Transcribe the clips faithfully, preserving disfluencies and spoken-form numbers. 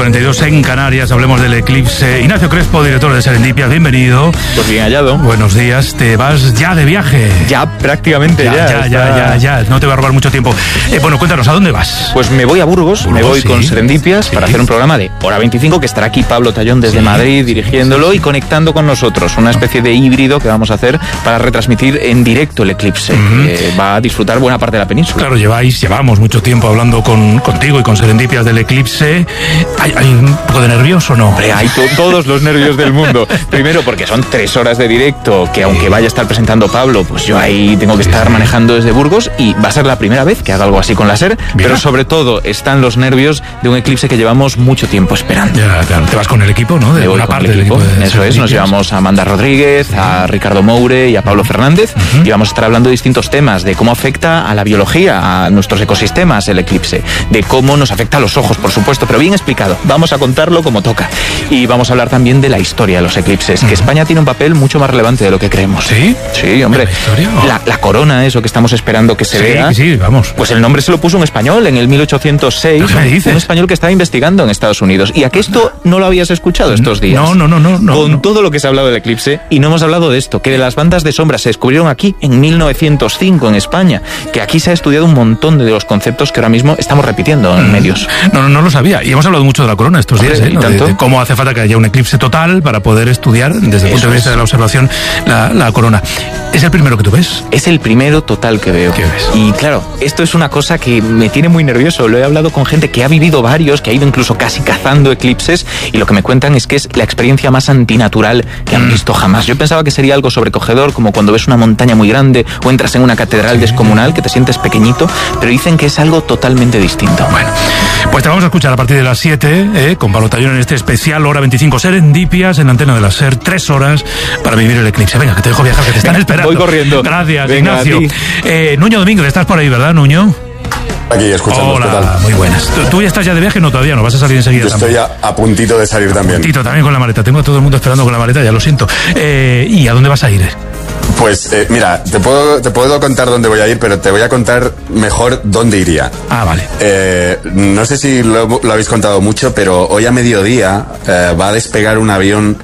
cuarenta y dos en Canarias. Hablemos del eclipse. Ignacio Crespo, director de Serendipias, bienvenido. Pues bien hallado. Buenos días. ¿Te vas ya de viaje? Ya, prácticamente ya. Ya, ya, ya, ya, ya. No te va a robar mucho tiempo. Eh, bueno, cuéntanos, ¿a dónde vas? Pues me voy a Burgos, Burgos me voy sí. con Serendipias sí. para hacer un programa de Hora veinticinco, que estará aquí Pablo Tallón desde sí. Madrid dirigiéndolo y conectando con nosotros. Una especie de híbrido que vamos a hacer para retransmitir en directo el eclipse. Uh-huh. eh, va a disfrutar buena parte de la península. Claro, lleváis, llevamos mucho tiempo hablando con, contigo y con Serendipias del eclipse. ¿Hay, hay un poco de nervios o no? Hombre, hay to- todos los nervios del mundo. Primero porque son tres horas de directo, que aunque vaya a estar presentando Pablo, pues yo ahí tengo que estar manejando desde Burgos y va a ser la primera vez que haga algo así con la SER. Mira. Pero sobre todo están los nervios de un eclipse que llevamos mucho tiempo esperando. Ya, claro. Te vas con el equipo, ¿no? De una parte del equipo. De Eso es, nos llevamos a Amanda Rodríguez, a Ricardo Moure y a Pablo Fernández uh-huh. y vamos a estar hablando de distintos temas, de cómo afecta a la biología, a nuestros ecosistemas el eclipse, de cómo nos afecta a los ojos, por supuesto, pero bien explicado. Vamos a contarlo como toca. Y vamos a hablar también de la historia de los eclipses, uh-huh. que España tiene un papel mucho más relevante de lo que creemos. ¿Sí? Sí, hombre. ¿La historia? Oh. La, la corona, eso que estamos esperando que se sí, vea. Sí, vamos. Pues el nombre se lo puso un español en el mil ochocientos seis. ¿Qué me dices? Un español que estaba investigando en Estados Unidos. ¿Y a que esto no lo habías escuchado estos días? No, no, no, no. no Con no. todo lo que se ha hablado del eclipse, y no hemos hablado de esto, que de las bandas de sombras se descubrieron aquí en mil novecientos cinco en España, que aquí se ha estudiado un montón de los conceptos que ahora mismo estamos repitiendo en medios. No, no, no lo sabía. Y hemos hablado mucho de la corona estos días, ¿eh? ¿no? ¿Tanto? De, de cómo hace falta que haya un eclipse total para poder estudiar, desde el punto de vista es. de la observación, la, la corona. ¿Es el primero que tú ves? Es el primero total que veo. ¿Qué ves? Y claro, esto es una cosa que me tiene muy nervioso. Lo he hablado con gente que ha vivido varios, que ha ido incluso casi cazando eclipses, y lo que me cuentan es que es la experiencia más antinatural que han visto jamás. Yo pensaba que sería algo sobrecogedor, como cuando ves una montaña muy grande o entras en una catedral descomunal, que te sientes pequeñito, pero dicen que es algo totalmente distinto. Bueno, pues te vamos a escuchar a partir de las siete, eh, con Pablo Tallón en este especial Hora veinticinco Serendipias en la antena de la SER, tres horas para vivir el eclipse. Venga, que te dejo viajar, que te están esperando. Voy corriendo. Gracias, Venga, Ignacio. Eh, Nuño Domínguez, estás por ahí, ¿verdad, Nuño? Aquí escuchando. Hola, muy buenas. ¿Tú, ¿Tú ya estás ya de viaje? No, todavía no, vas a salir enseguida. Yo estoy a, a puntito de salir también. Puntito también con la maleta. Tengo a todo el mundo esperando con la maleta, ya lo siento. Eh, ¿Y a dónde vas a ir? Pues eh, mira, te puedo, te puedo contar dónde voy a ir, pero te voy a contar mejor dónde iría. Ah, vale. Eh, no sé si lo, lo habéis contado mucho, pero hoy a mediodía eh, va a despegar un avión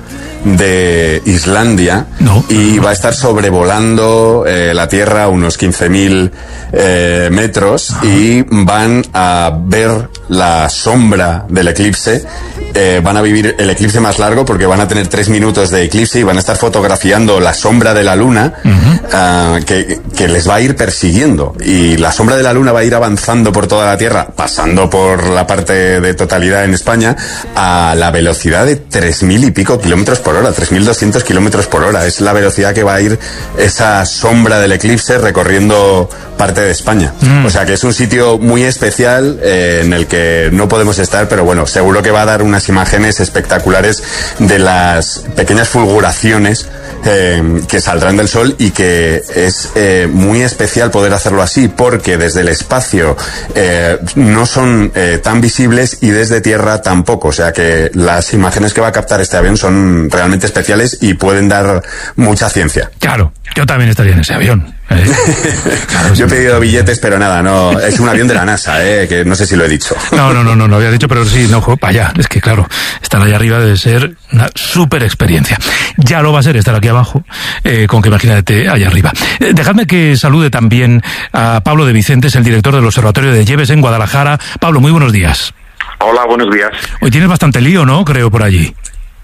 de Islandia no, y no. va a estar sobrevolando eh, la Tierra a unos quince mil eh, metros Ajá. y van a ver la sombra del eclipse. Eh, van a vivir el eclipse más largo porque van a tener tres minutos de eclipse y van a estar fotografiando la sombra de la luna uh-huh. uh, que, que les va a ir persiguiendo, y la sombra de la luna va a ir avanzando por toda la Tierra, pasando por la parte de totalidad en España a la velocidad de tres mil y pico kilómetros por hora, tres mil doscientos kilómetros por hora. Es la velocidad que va a ir esa sombra del eclipse recorriendo parte de España. Mm. O sea que es un sitio muy especial eh, en el que no podemos estar, pero bueno, seguro que va a dar unas imágenes espectaculares de las pequeñas fulguraciones eh, que saldrán del sol, y que es eh, muy especial poder hacerlo así porque desde el espacio eh, no son eh, tan visibles y desde tierra tampoco. O sea que las imágenes que va a captar este avión son realmente especiales y pueden dar mucha ciencia. Claro, yo también estaría en ese avión. ¿Eh? Claro, yo he pedido billetes, pero nada, no, es un avión de la NASA, eh, que no sé si lo he dicho. No, no, no, no, lo había dicho, pero sí, no, para allá. Es que claro, estar allá arriba debe ser una súper experiencia. Ya lo va a ser estar aquí abajo, eh, con que imagínate allá arriba. Eh, dejadme que salude también a Pablo de Vicentes, el director del Observatorio de Lleves en Guadalajara. Pablo, muy buenos días. Hola, buenos días. Hoy tienes bastante lío, ¿no? Creo, por allí.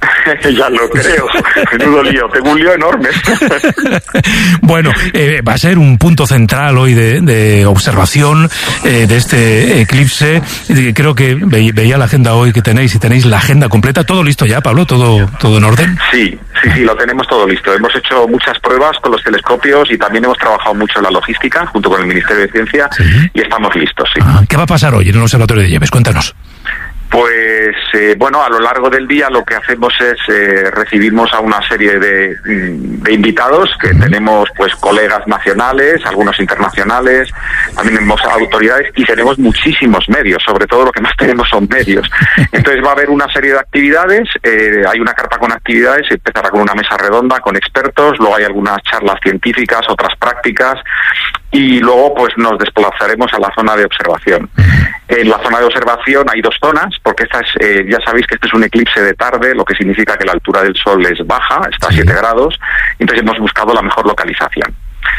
Ya lo creo, menudo lío, tengo un lío enorme. Bueno, eh, va a ser un punto central hoy de, de observación eh, de este eclipse. Creo que ve, veía la agenda hoy que tenéis, y tenéis la agenda completa. ¿Todo listo ya, Pablo? ¿Todo, todo en orden? Sí, sí, sí, lo tenemos todo listo. Hemos hecho muchas pruebas con los telescopios y también hemos trabajado mucho en la logística junto con el Ministerio de Ciencia. ¿Sí? Y estamos listos, sí. Ah, ¿qué va a pasar hoy en el Observatorio de Lleves? Cuéntanos. Pues, eh, bueno, a lo largo del día lo que hacemos es eh, recibimos a una serie de, de invitados que uh-huh. tenemos, pues, colegas nacionales, algunos internacionales, también tenemos autoridades y tenemos muchísimos medios, sobre todo lo que más tenemos son medios. Entonces va a haber una serie de actividades, eh, hay una carpa con actividades, empezará con una mesa redonda con expertos, luego hay algunas charlas científicas, otras prácticas, y luego pues nos desplazaremos a la zona de observación. En la zona de observación hay dos zonas, porque esta es eh, Eh, ya sabéis que este es un eclipse de tarde, lo que significa que la altura del Sol es baja, está a siete grados, entonces hemos buscado la mejor localización.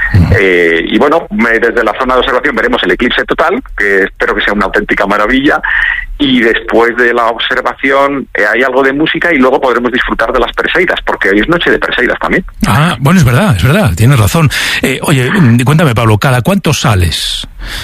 Eh, y bueno, desde la zona de observación veremos el eclipse total, que espero que sea una auténtica maravilla, y después de la observación eh, hay algo de música y luego podremos disfrutar de las Perseidas, porque hoy es noche de Perseidas también. Ah, bueno, es verdad, es verdad, tienes razón. Eh, oye, cuéntame, Pablo, ¿cada cuánto sales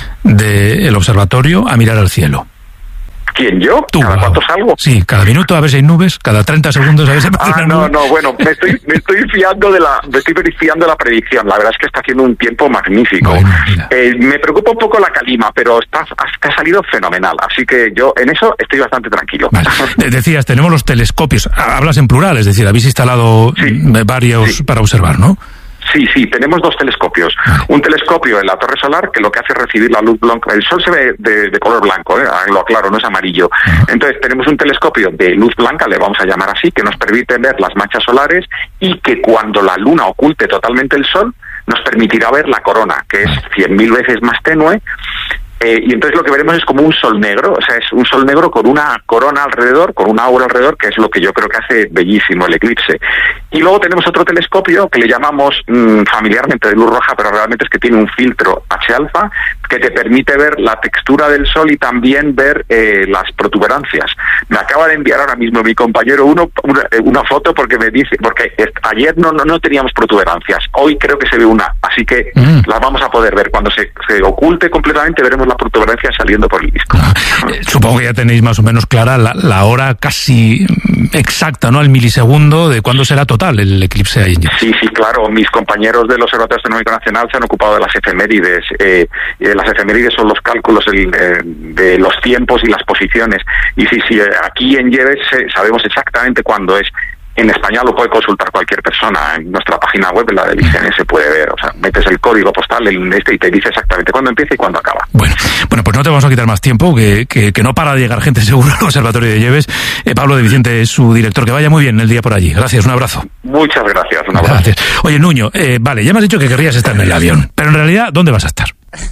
del observatorio a mirar al cielo? ¿Quién, yo? Tú, ¿Cada cuánto salgo? Sí, cada minuto a ver si hay nubes, cada treinta segundos a ver si hay Ah, una no, nube. no, bueno, me estoy, me estoy fiando de la, me estoy fiando de la predicción. La verdad es que está haciendo un tiempo magnífico. Bueno, mira. eh, me preocupa un poco la calima, pero está, ha, ha salido fenomenal. Así que yo en eso estoy bastante tranquilo. Vale. De- Decías, tenemos los telescopios. Hablas en plural, es decir, habéis instalado Sí. mm, varios Sí. para observar, ¿no? Sí, sí, tenemos dos telescopios. Un telescopio en la torre solar que lo que hace es recibir la luz blanca. El Sol se ve de, de color blanco, ¿eh? Lo aclaro, no es amarillo. Entonces tenemos un telescopio de luz blanca, le vamos a llamar así, que nos permite ver las manchas solares y que cuando la Luna oculte totalmente el Sol, nos permitirá ver la corona, que es cien mil veces más tenue. Eh, y entonces lo que veremos es como un sol negro, o sea, es un sol negro con una corona alrededor, con un aura alrededor, que es lo que yo creo que hace bellísimo el eclipse. Y luego tenemos otro telescopio que le llamamos mmm, familiarmente de luz roja, pero realmente es que tiene un filtro H alfa que te permite ver la textura del sol y también ver eh, las protuberancias. Me acaba de enviar ahora mismo mi compañero uno una, una foto porque me dice, porque ayer no, no, no teníamos protuberancias, hoy creo que se ve una, así que mm. las vamos a poder ver. Cuando se, se oculte completamente veremos la protuberancia saliendo por el disco. Ah, eh, supongo que ya tenéis más o menos clara la, la hora casi exacta, ¿no? Al milisegundo de cuándo será total el eclipse ahí. Sí, sí, claro. Mis compañeros del Observatorio Astronómico Nacional se han ocupado de las efemérides. Eh, eh, las efemérides son los cálculos el, eh, de los tiempos y las posiciones. Y sí, sí, aquí en Lleves eh, sabemos exactamente cuándo es. En España lo puede consultar cualquier persona. En nuestra página web, la del I C N, se puede ver. O sea, metes el código postal el este y te dice exactamente cuándo empieza y cuándo acaba. Bueno, bueno, pues no te vamos a quitar más tiempo, que, que, que no para de llegar gente seguro al Observatorio de Lleves. Eh, Pablo de Vicente es su director. Que vaya muy bien el día por allí. Gracias, un abrazo. Muchas gracias, un abrazo. Gracias. Oye, Nuño, eh, vale, ya me has dicho que querrías estar en el avión, pero en realidad, ¿dónde vas a estar?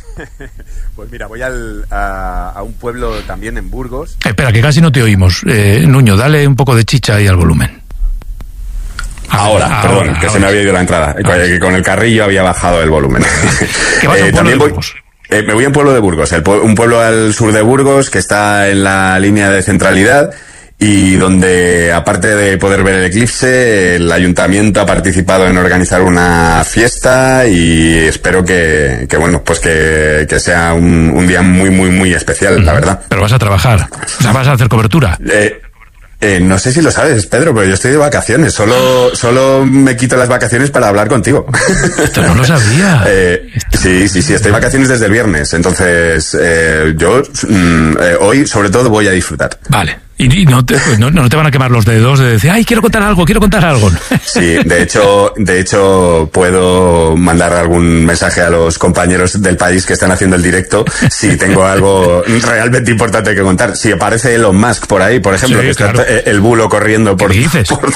Pues mira, voy al, a, a un pueblo también en Burgos. Eh, espera, que casi no te oímos. Eh, Nuño, dale un poco de chicha ahí al volumen. Ahora, ahora, perdón, ahora, que ahora. se me había ido la entrada, ahora. que con el carrillo había bajado el volumen. ¿Qué vas a un pueblo de voy, Burgos? Eh, me voy a un pueblo de Burgos, el, un pueblo al sur de Burgos que está en la línea de centralidad y donde, aparte de poder ver el eclipse, el ayuntamiento ha participado en organizar una fiesta y espero que, que bueno, pues que, que sea un, un día muy, muy, muy especial, mm, la verdad. Pero vas a trabajar, o sea, vas a hacer cobertura. Eh, Eh, no sé si lo sabes, Pedro, pero yo estoy de vacaciones. Solo, solo me quito las vacaciones para hablar contigo. Esto no lo sabía. eh, sí, sí, sí, estoy de vacaciones desde el viernes. Entonces, eh, yo mm, eh, hoy, sobre todo, voy a disfrutar. Vale. Y no te, no, no te van a quemar los dedos de decir, ay, quiero contar algo, quiero contar algo. Sí, de hecho, de hecho, puedo mandar algún mensaje a los compañeros del país que están haciendo el directo si tengo algo realmente importante que contar. Si aparece Elon Musk por ahí, por ejemplo, sí, que claro. está el bulo corriendo por... ¿Qué dices? Por,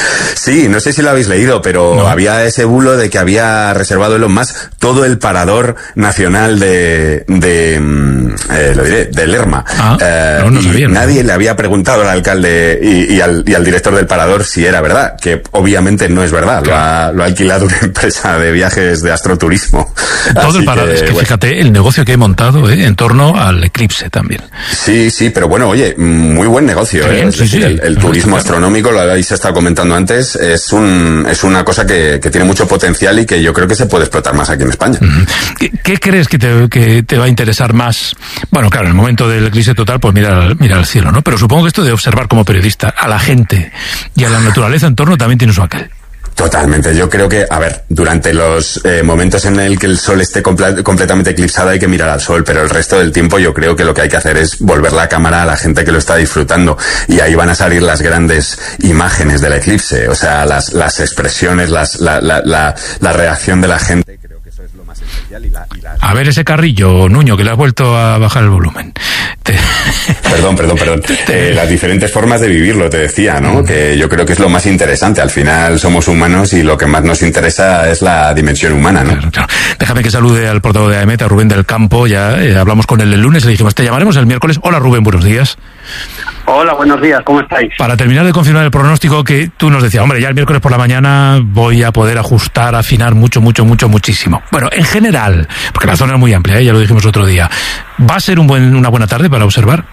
sí, no sé si lo habéis leído, pero no. había ese bulo de que había reservado Elon Musk todo el parador nacional de, de eh, lo diré, de Lerma. Ah, eh, no, no y sabía, nadie no. le había preguntado al alcalde y, y, al, y al director del parador si era verdad, que obviamente no es verdad, claro. lo, ha, lo ha alquilado una empresa de viajes de astroturismo. Todo Así el parador, que, es que bueno. fíjate el negocio que he montado eh, en torno al eclipse también. Sí, sí, pero bueno, oye, muy buen negocio. Bien, eh. sí, es decir, sí, el, el turismo astronómico, lo habéis estado comentando antes, es un es una cosa que, que tiene mucho potencial y que yo creo que se puede explotar más aquí en España. Uh-huh. ¿Qué, ¿Qué crees que te, que te va a interesar más? Bueno, claro, en el momento del eclipse total, pues mira, mira al cielo, ¿no? Pero supongo que esto de observar como periodista a la gente y a la naturaleza en torno también tiene su aquel. Totalmente. Yo creo que, a ver, durante los eh, momentos en el que el sol esté comple- completamente eclipsado hay que mirar al sol, pero el resto del tiempo yo creo que lo que hay que hacer es volver la cámara a la gente que lo está disfrutando y ahí van a salir las grandes imágenes del eclipse, o sea, las, las expresiones, las, la, la, la, la reacción de la gente. Creo que eso es lo más especial y la, y la... A ver ese carrillo, Nuño, que le has vuelto a bajar el volumen. Te... Perdón, perdón, perdón. Eh, las diferentes formas de vivirlo, te decía, ¿no? Mm. Que yo creo que es lo más interesante. Al final somos humanos y lo que más nos interesa es la dimensión humana, ¿no? Claro, claro. Déjame que salude al portavoz de A E M E T, a Rubén del Campo. Ya eh, hablamos con él el lunes, le dijimos, te llamaremos el miércoles. Hola, Rubén, buenos días. Hola, buenos días, ¿cómo estáis? Para terminar de confirmar el pronóstico que tú nos decías, hombre, ya el miércoles por la mañana voy a poder ajustar, afinar mucho, mucho, mucho, muchísimo. Bueno, en general, porque la zona es muy amplia, ¿eh? Ya lo dijimos otro día, ¿va a ser un buen, una buena tarde para observar?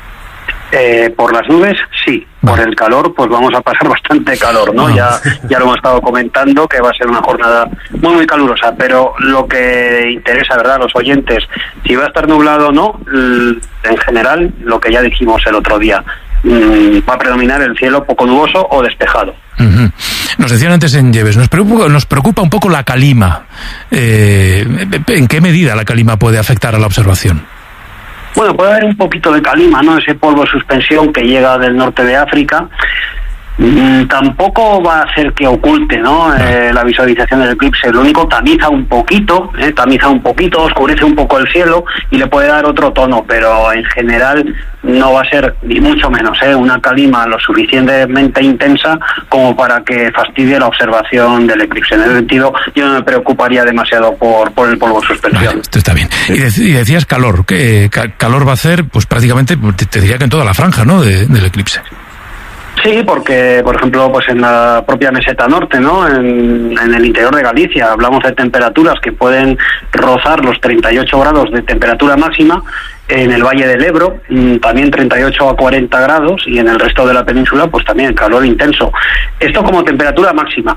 Eh, por las nubes, sí. Por el calor, pues vamos a pasar bastante calor, ¿no? Ya, ya lo hemos estado comentando, que va a ser una jornada muy, muy calurosa, pero lo que interesa, ¿verdad?, a los oyentes, si va a estar nublado o no, en general, lo que ya dijimos el otro día, va a predominar el cielo poco nuboso o despejado. Uh-huh. Nos decían antes en Lleves, nos preocupa, nos preocupa un poco la calima. Eh, ¿En qué medida la calima puede afectar a la observación? Bueno, puede haber un poquito de calima, ¿no? Ese polvo de suspensión que llega del norte de África. Mm, tampoco va a hacer que oculte, ¿no? Eh, la visualización del eclipse. Lo único, tamiza un poquito, ¿eh? tamiza un poquito, oscurece un poco el cielo y le puede dar otro tono, pero en general no va a ser ni mucho menos, ¿eh? una calima lo suficientemente intensa como para que fastidie la observación del eclipse. En ese sentido, yo no me preocuparía demasiado por, por el polvo de suspensión. Vale, esto está bien. Y, de, y decías calor, que ca, calor va a hacer, pues prácticamente, te, te diría que en toda la franja, ¿no?, de, del eclipse. Sí, porque, por ejemplo, pues en la propia meseta norte, ¿no?, en, en el interior de Galicia, hablamos de temperaturas que pueden rozar los treinta y ocho grados de temperatura máxima. En el Valle del Ebro también treinta y ocho a cuarenta grados, y en el resto de la península pues también calor intenso. Esto como temperatura máxima.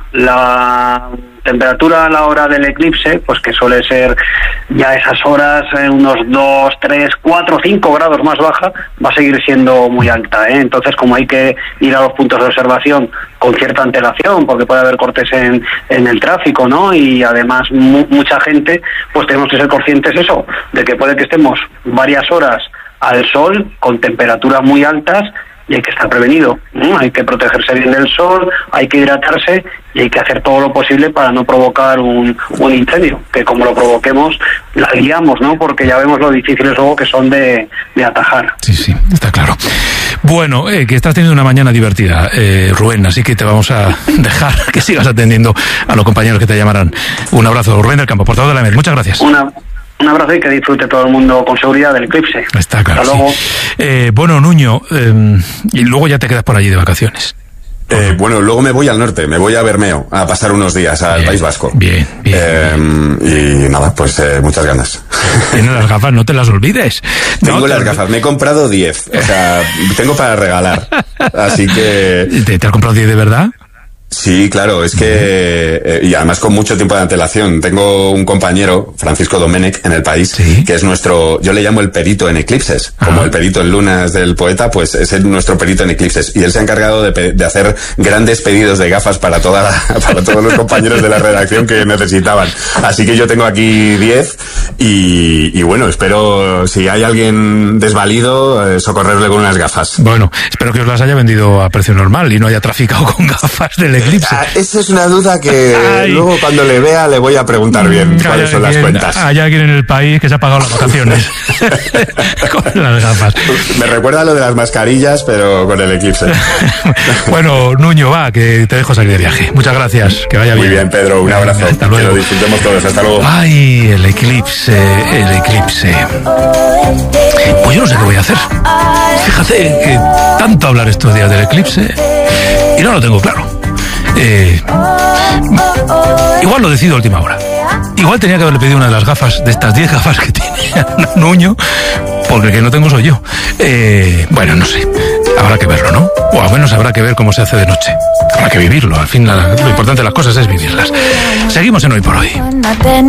La temperatura a la hora del eclipse, pues que suele ser ya esas horas eh, unos dos, tres, cuatro, cinco grados más baja, va a seguir siendo muy alta, ¿eh? Entonces, como hay que ir a los puntos de observación con cierta antelación, porque puede haber cortes en, en el tráfico, ¿no? Y además mu- mucha gente, pues tenemos que ser conscientes eso, de que puede que estemos varias horas al sol con temperaturas muy altas y hay que estar prevenido, ¿no? Hay que protegerse bien del sol, hay que hidratarse y hay que hacer todo lo posible para no provocar un, un incendio, que como lo provoquemos la liamos, ¿no? Porque ya vemos lo difíciles luego que son de, de atajar. Sí, sí, está claro. Bueno, eh, que estás teniendo una mañana divertida, eh, Rubén, así que te vamos a dejar que sigas atendiendo a los compañeros que te llamarán. Un abrazo, Rubén del Campo, portador de la E M E D. Muchas gracias. Una... Un abrazo y que disfrute todo el mundo con seguridad del eclipse. Está claro. Hasta luego. Sí. Eh, bueno, Nuño, eh, y luego ya te quedas por allí de vacaciones. Eh, bueno, luego me voy al norte, me voy a Bermeo a pasar unos días al bien, País Vasco. Bien, bien. Eh, bien. Y nada, pues eh, muchas ganas. Tienes las gafas, no te las olvides. Tengo no, las te... gafas, me he comprado diez, o sea, tengo para regalar. Así que... ¿Te, te has comprado diez de verdad? Sí, claro, es que, eh, y además con mucho tiempo de antelación. Tengo un compañero, Francisco Domenech, en El País, ¿sí?, que es nuestro, yo le llamo el perito en eclipses. Ajá. Como el perito en lunas del poeta, pues es el, nuestro perito en eclipses. Y él se ha encargado de, de hacer grandes pedidos de gafas para toda la, para todos los compañeros de la redacción que necesitaban. Así que yo tengo aquí diez y, y bueno, espero, si hay alguien desvalido, eh, socorrerle con unas gafas. Bueno, espero que os las haya vendido a precio normal y no haya traficado con gafas del eclipse. Ah, esa es una duda que Ay. luego cuando le vea le voy a preguntar bien cuáles son las cuentas. Hay alguien en el país que se ha pagado las vacaciones con las gafas. Me recuerda lo de las mascarillas, pero con el eclipse. Bueno, Nuño, va, que te dejo salir de viaje. Muchas gracias, que vaya bien. Muy bien, Pedro, un abrazo. Hasta luego. Que lo disfrutemos todos, hasta luego. Ay, el eclipse, el eclipse. Pues yo no sé qué voy a hacer. Fíjate que tanto hablar estos días del eclipse y no lo tengo claro. Eh, igual lo decido a última hora. Igual tenía que haberle pedido una de las gafas, de estas diez gafas que tiene Nuño, porque el que no tengo soy yo. Eh, bueno, no sé. Habrá que verlo, ¿no? O al menos habrá que ver cómo se hace de noche. Habrá que vivirlo. Al fin, la, lo importante de las cosas es vivirlas. Seguimos en Hoy por Hoy.